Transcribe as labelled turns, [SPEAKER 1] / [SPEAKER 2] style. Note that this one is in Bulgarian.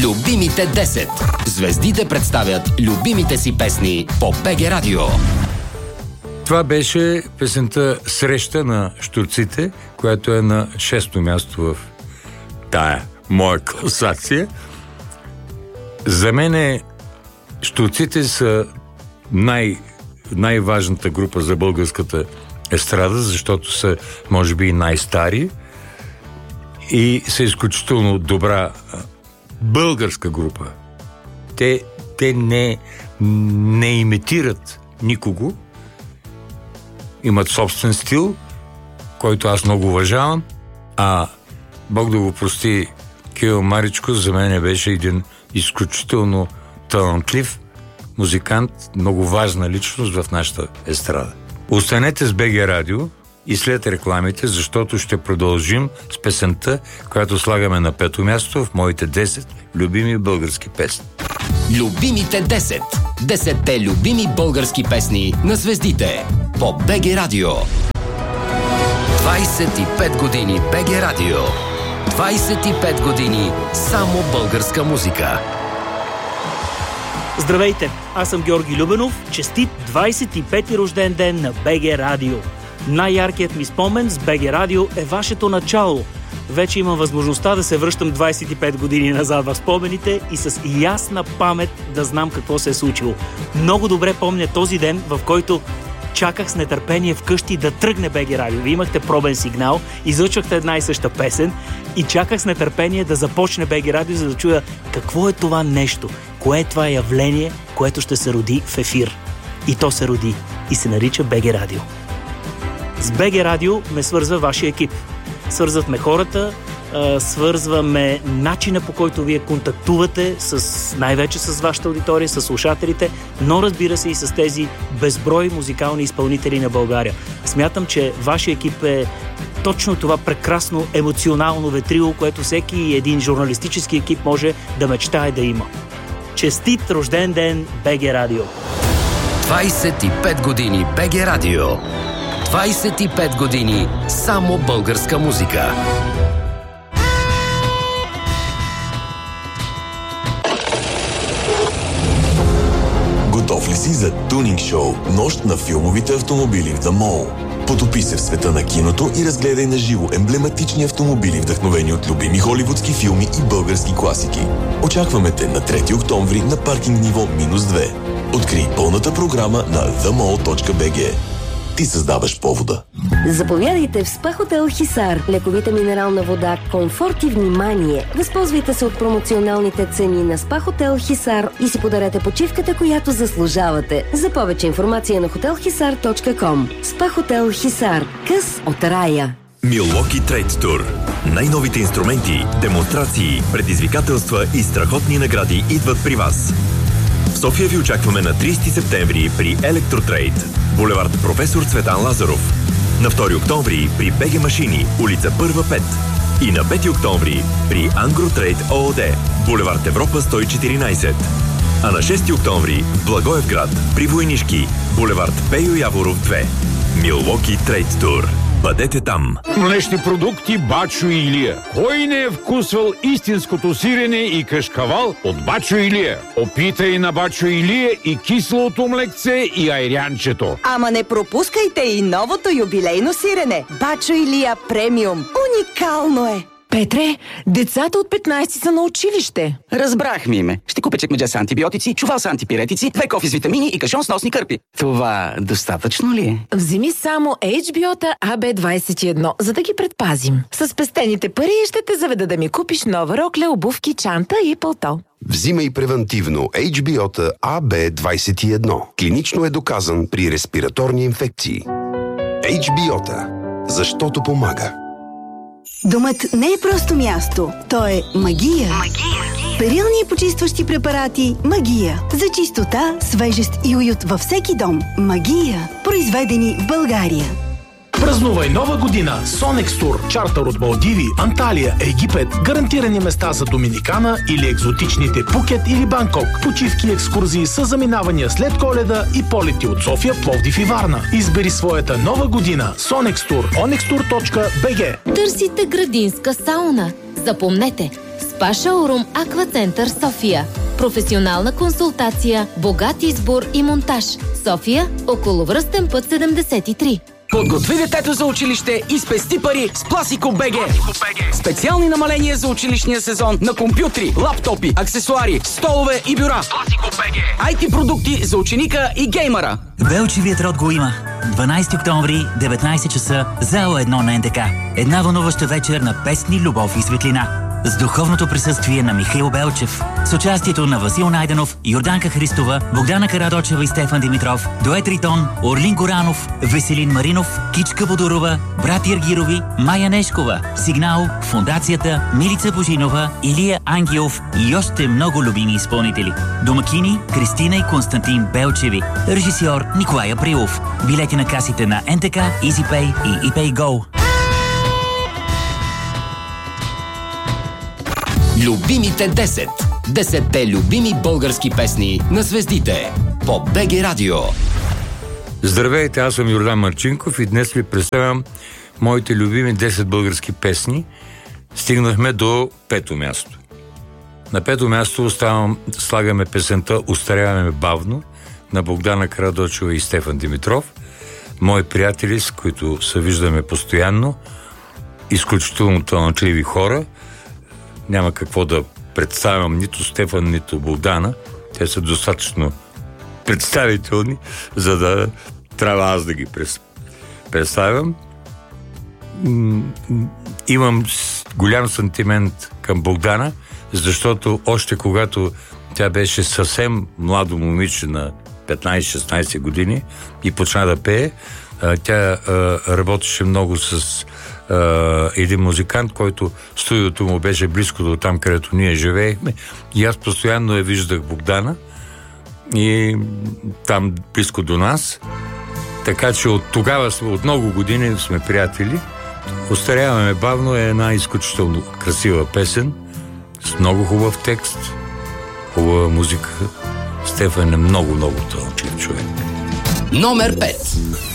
[SPEAKER 1] Любимите 10. Звездите представят любимите си песни по БГ Радио.
[SPEAKER 2] Това беше песента "Среща" на Щурците, която е на 6-то място в тая моя класация. За мен Щурците са най-важната група за българската естрада, защото са, може би, най-стари и са изключително добра българска група. Те не имитират никого, имат собствен стил, който аз много уважавам, а Бог да го прости, Кирил Маричко за мен беше един изключително талантлив музикант, много важна личност в нашата естрада. Останете с БГ Радио и след рекламите, защото ще продължим с песента, която слагаме на 5-то място в моите 10 любими български песни.
[SPEAKER 1] Любимите 10. 10-те любими български песни на звездите по БГ Радио. 25 години БГ Радио. 25 години само българска музика.
[SPEAKER 3] Здравейте, аз съм Георги Любенов. Честит 25-ти рожден ден на БГ Радио. Най-яркият ми спомен с БГ Радио е вашето начало. Вече имам възможността да се връщам 25 години назад в спомените и с ясна памет да знам какво се е случило. Много добре помня този ден, в който чаках с нетърпение вкъщи да тръгне БГ Радио. Вие имахте пробен сигнал, излъчвахте една и съща песен и чаках с нетърпение да започне БГ Радио, за да чуя какво е това нещо, кое е това явление, което ще се роди в ефир. И то се роди и се нарича БГ Радио. С БГ Радио ме свързва вашия екип. Свързват ме хората, свързваме начина, по който вие контактувате най-вече с вашата аудитория, с слушателите, но разбира се и с тези безброй музикални изпълнители на България. Смятам, че вашия екип е точно това прекрасно емоционално ветрило, което всеки един журналистически екип може да мечтае да има. Честит рожден ден, БГ Радио!
[SPEAKER 1] 25 години БГ Радио. 25 години само българска музика.
[SPEAKER 4] Готов ли си за тунинг шоу "Нощ на филмовите автомобили в The Mall"? Потопи се в света на киното и разгледай на живо емблематични автомобили, вдъхновени от любими холивудски филми и български класики. Очакваме те на 3 октомври на паркинг ниво -2. Открий пълната програма на themall.bg. Ти създаваш повода.
[SPEAKER 5] Заповядайте в СПА Хотел Хисар. Лековита минерална вода, комфорт и внимание. Възползвайте се от промоционалните цени на СПА Хотел Хисар и си подарете почивката, която заслужавате. За повече информация на hotelhisar.com. СПА Хотел Хисар. Къс от рая.
[SPEAKER 6] Milwaukee Trade Tour. Най-новите инструменти, демонстрации, предизвикателства и страхотни награди идват при вас. В София ви очакваме на 30 септември при Електротрейд, булевард Професор Цветан Лазаров. На 2 октомври при БГ Машини, улица Първа 5. И на 5 октомври при Ангротрейд ООД, булевард Европа 114. А на 6 октомври в Благоевград при Войнишки, булевард Пейо Яворов 2. Milwaukee Trade Tour. Бъдете там!
[SPEAKER 7] Млечни продукти Бачо и Илия. Кой не е вкусвал истинското сирене и кашкавал от Бачо и Илия? Опитай на Бачо и Илия и киселото млекце и айрянчето.
[SPEAKER 8] Ама не пропускайте и новото юбилейно сирене. Бачо и Илия премиум. Уникално е!
[SPEAKER 9] Петре, децата от 15 са на училище.
[SPEAKER 10] Разбрах, Миме. Ще купя чекмедже с антибиотици, чувал с антипиретици, 2 кофи с витамини и кашон с носни кърпи. Това достатъчно ли е?
[SPEAKER 9] Вземи само HBO-та AB21, за да ги предпазим. С пестените пари ще те заведа да ми купиш нова рокля, обувки, чанта и пълто.
[SPEAKER 11] Взимай превентивно HBO-та AB21. Клинично е доказан при респираторни инфекции. HBO-та. Защото помага.
[SPEAKER 12] Домът не е просто място, то е магия. Перилни и почистващи препарати Магия. За чистота, свежест и уют във всеки дом. Магия. Произведени в България.
[SPEAKER 13] Празнувай нова година с Sonex Tour. Чартър от Малдиви, Анталия, Египет, гарантирани места за Доминикана или екзотичните Пукет или Банкок. Почивки и екскурзии с заминавания след Коледа и полети от София, Пловдив и Варна. Избери своята нова година. Sonex Tour. onextour.bg.
[SPEAKER 14] Търсите градинска сауна? Запомнете, Спа шоурум Аквацентър София. Професионална консултация, богат избор и монтаж. София, околовръстен път 73.
[SPEAKER 10] Подготви детето за училище и спести пари с Пласико БГ. Специални намаления за училищния сезон на компютри, лаптопи, аксесуари, столове и бюра. Пласико БГ. IT продукти за ученика и геймера.
[SPEAKER 15] Белчевият род го има. 12 октомври, 19 часа, зала 1 на НДК. Една вълнуваща вечер на песни, любов и светлина. С духовното присъствие на Михаил Белчев. С участието на Васил Найденов, Йорданка Христова, Богдана Карадочева и Стефан Димитров, Дует Ритон, Орлин Горанов, Веселин Маринов, Кичка Бодорова, брат Ергирови, Майя Нешкова, Сигнал, Фондацията, Милица Божинова, Илия Ангелов и още много любими изпълнители. Домакини Кристина и Константин Белчеви. Режисьор Николай Априлов. Билети на касите на НТК, EasyPay и ePayGo.
[SPEAKER 1] Любимите 10. 10-те любими български песни на звездите по БГ Радио.
[SPEAKER 2] Здравейте, аз съм Йордан Марчинков и днес ви представям моите любими 10 български песни. Стигнахме до 5-то място. На 5-то място слагаме песента "Остаряваме бавно" на Богдана Карадочева и Стефан Димитров. Мои приятели, с които се виждаме постоянно, изключително талантливи хора. Няма какво да представям нито Стефан, нито Богдана. Те са достатъчно представителни, за да трябва аз да ги представям. Имам голям сантимент към Богдана, защото още когато тя беше съвсем младо момиче на 15-16 години и почна да пее, тя работеше много с един музикант, който студиото му беше близко до там, където ние живеехме, и аз постоянно я виждах Богдана и там близко до нас, така че от тогава, от много години сме приятели. "Остаряваме бавно" е една изключително красива песен с много хубав текст, хубава музика. Стефан е много талантлив човек.
[SPEAKER 1] Номер 5.